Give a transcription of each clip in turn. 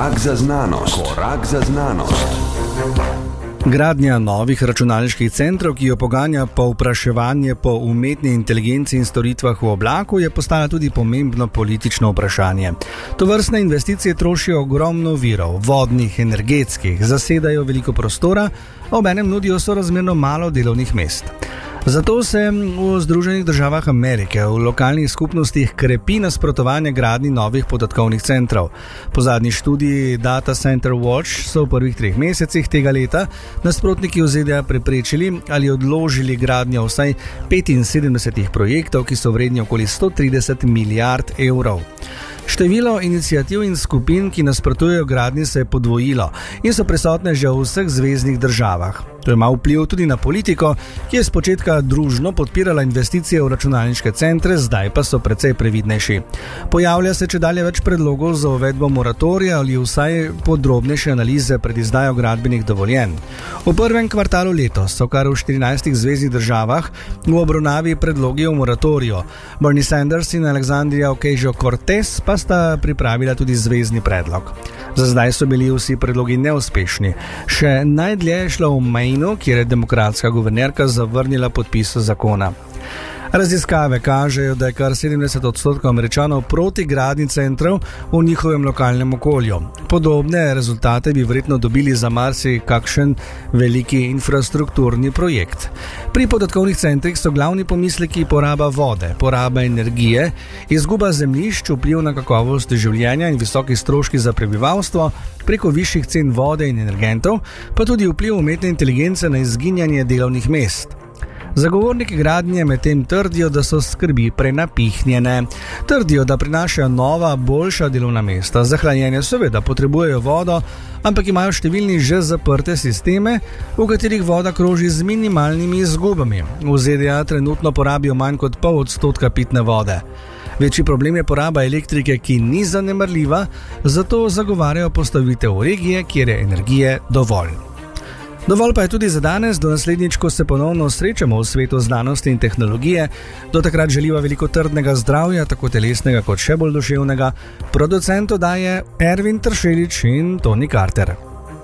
Korak za znanost. Korak za znanost. Gradnja novih računalniških centrov, ki jo poganja povpraševanje po umetni inteligenci in storitvah v oblaku, je postala tudi pomembno politično vprašanje. Tovrstne investicije trošijo ogromno virov, vodnih, energetskih, zasedajo veliko prostora, obenem nudijo sorazmerno malo delovnih mest. Zato se v Združenih državah Amerike v lokalnih skupnostih krepi nasprotovanje gradnji novih podatkovnih centrov. Po zadnji študiji Data Center Watch so v prvih 3 mesecih tega leta nasprotniki v ZDA preprečili ali odložili gradnjo vsaj 75 projektov, ki so vredni okoli 130 milijard evrov. Število iniciativ in skupin, ki nasprotujejo gradnji, se je podvojilo in so prisotne že v vseh zveznih državah. To ima vpliv tudi na politiko, ki je spočetka družno podpirala investicije v računalniške centre, zdaj pa so precej previdnejši. Pojavlja se čedalje več predlogov za uvedbo moratorija ali vsaj podrobnejše analize pred izdajo gradbenih dovoljenj. V prvem kvartalu letos so kar v 14 zveznih državah v obravnavi predlogi o moratoriju. Bernie Sanders in Alexandria Ocasio-Cortez pa sta pripravila tudi zvezni predlog. Za zdaj so bili vsi predlogi neuspešni. Še najdlje je šlo v Mainu, kjer je demokratska guvernerka zavrnila podpis zakona. Raziskave kažejo, da je kar 70% Američanov proti gradnji centrov v njihovem lokalnem okolju. Podobne rezultate bi verjetno dobili za marsikakšen veliki infrastrukturni projekt. Pri podatkovnih centrih so glavni pomisleki poraba vode, poraba energije, izguba zemljišč, vpliv na kakovost življenja in visoki stroški za prebivalstvo preko višjih cen vode in energentov, pa tudi vpliv umetne inteligence na izginjanje delovnih mest. Zagovorniki gradnje medtem trdijo, da so skrbi prenapihnjene. Trdijo, da prinašajo nova, boljša delovna mesta. Za hlajenje seveda potrebujejo vodo, ampak imajo številni že zaprte sisteme, v katerih voda kroži z minimalnimi izgubami. V ZDA trenutno porabijo manj kot 0,5% pitne vode. Večji problem je poraba elektrike, ki ni zanemarljiva, zato zagovarjajo postavitev regije, kjer je energije dovolj. Dovolj pa je tudi za danes, do naslednjič, ko se ponovno srečamo v svetu znanosti in tehnologije. Do takrat želiva veliko trdnega zdravja, tako telesnega kot še bolj duševnega. Producent oddaje Ervin Tršelič in Toni Carter.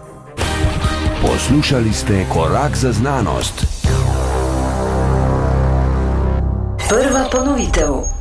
Poslušali ste Korak za znanost. Prva ponovitev.